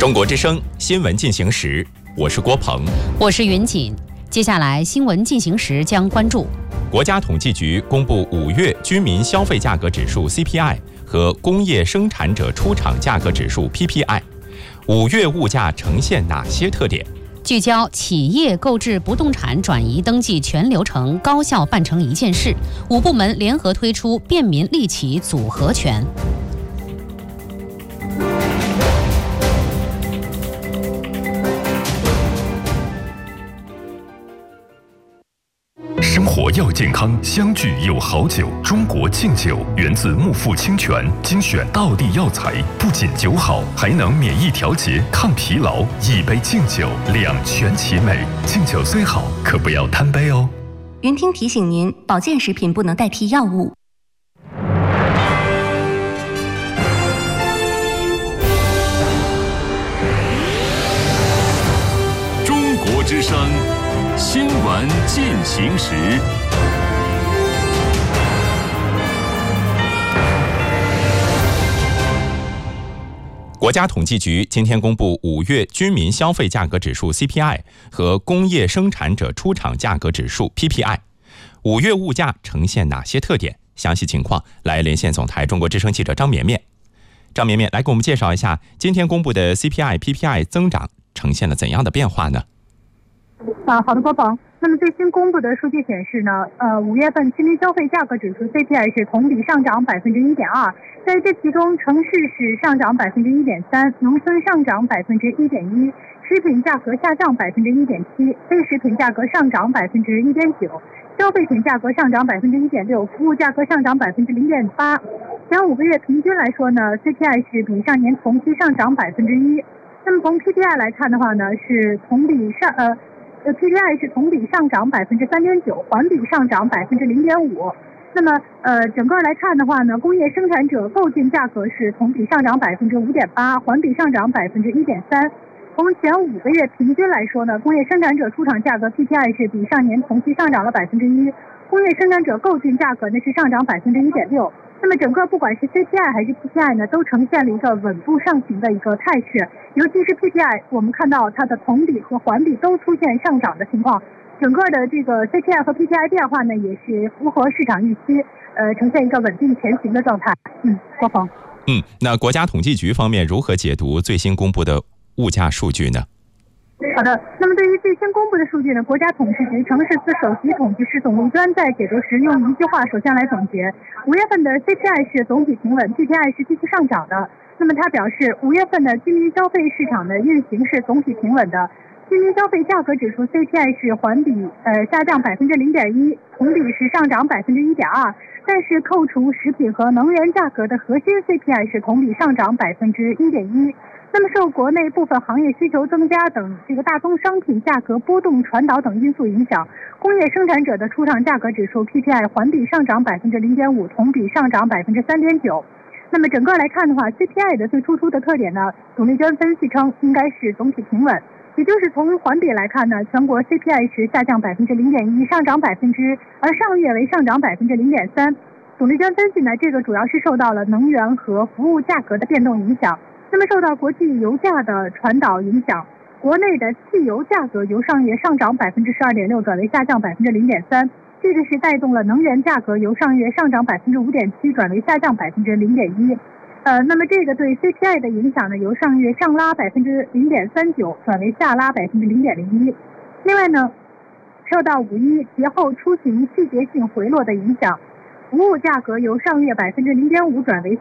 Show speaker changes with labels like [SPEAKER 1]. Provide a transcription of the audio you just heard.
[SPEAKER 1] 中国之声新闻进行时，我是郭鹏，
[SPEAKER 2] 我是云锦。接下来新闻进行时将关注：
[SPEAKER 1] 国家统计局公布5月居民消费价格指数 CPI 和工业生产者出厂价格指数 PPI，5月物价呈现哪些特点？
[SPEAKER 2] 聚焦企业购置不动产转移登记全流程高效办成一件事，5部门联合推出便民利企组合拳。
[SPEAKER 3] 生活要健康，相聚有好酒。中国敬酒源自木富清泉，精选道地药材，不仅酒好，还能免疫调节、抗疲劳。一杯敬酒，两全其美。敬酒虽好，可不要贪杯哦。
[SPEAKER 4] 云听提醒您，保健食品不能代替药物。
[SPEAKER 5] 中国之声新闻进行时，
[SPEAKER 1] 国家统计局今天公布5月居民消费价格指数 CPI 和工业生产者出厂价格指数 PPI，5月物价呈现哪些特点？详细情况来连线总台中国之声记者张绵绵。张绵绵来给我们介绍一下今天公布的 CPI、PPI 增长呈现了怎样的变化呢？
[SPEAKER 6] 好的，郭鹏。那么最新公布的数据显示呢，5月份居民消费价格指数 CPI 是同比上涨1.2%，在这其中，城市是上涨1.3%，农村上涨1.1%，食品价格下降1.7%，非食品价格上涨1.9%，消费品价格上涨1.6%，服务价格上涨0.8%。前5个月平均来说呢 ，CPI 是比上年同期上涨1%。那么从 PPI 来看的话呢，是同比PPI 是同比上涨3.9%，环比上涨0.5%。那么整个来看的话呢，工业生产者购进价格是同比上涨5.8%，环比上涨1.3%。从前5个月平均来说呢，工业生产者出厂价格 PPI 是比上年同期上涨了1%，工业生产者购进价格呢是上涨1.6%。那么整个不管是 CPI 还是 PPI 呢，都呈现了一个稳步上行的一个态势。尤其是 PPI， 我们看到它的同比和环比都出现上涨的情况。整个的这个 CPI 和 PPI 变化呢，也是符合市场预期，呈现一个稳定前行的状态。郭鹏。
[SPEAKER 1] 那国家统计局方面如何解读最新公布的物价数据呢？
[SPEAKER 6] 好的，那么对于最新公布的数据呢，国家统计局城市司首席统计师董立娟在解读时用一句话首先来总结：5月份的 CPI 是总体平稳 ，PPI 是继续上涨的。那么他表示，5月份的居民消费市场的运行是总体平稳的，居民消费价格指数 CPI 是环比下降0.1%，同比是上涨1.2%，但是扣除食品和能源价格的核心 CPI 是同比上涨1.1%。那么受国内部分行业需求增加等这个大宗商品价格波动传导等因素影响，工业生产者的出厂价格指数 PPI 环比上涨0.5%，同比上涨3.9%。那么整个来看的话 ，CPI 的最突出的特点呢，董立娟分析称应该是总体平稳，也就是从环比来看呢，全国 CPI 是下降0.1%，上涨%，而上月为上涨0.3%。董立娟分析呢，这个主要是受到了能源和服务价格的变动影响。那么受到国际油价的传导影响，国内的汽油价格由上月上涨12.6%转为下降0.3%，这个是带动了能源价格由上月上涨5.7%转为下降0.1%。那么这个对 CPI 的影响呢，由上月上拉0.39%转为下拉0.01%。另外呢，受到5·1节后出行季节性回落的影响，服务价格由上月0.5%转为